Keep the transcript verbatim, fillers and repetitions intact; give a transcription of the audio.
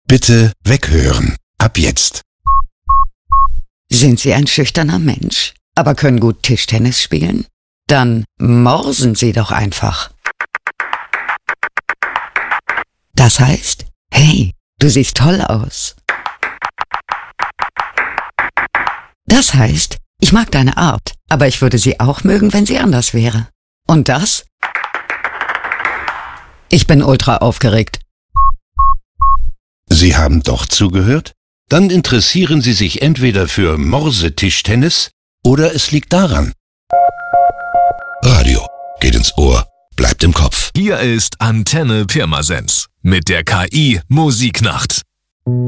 Bitte weghören. Ab jetzt. Sind Sie ein schüchterner Mensch, aber können gut Tischtennis spielen? Dann morsen Sie doch einfach. Das heißt, hey, du siehst toll aus. Das heißt, ich mag deine Art, aber ich würde sie auch mögen, wenn sie anders wäre. Und das? Ich bin ultra aufgeregt. Sie haben doch zugehört? Dann interessieren Sie sich entweder für Morsetischtennis oder es liegt daran. Radio geht ins Ohr, bleibt im Kopf. Hier ist Antenne Pirmasens mit der K I Musiknacht.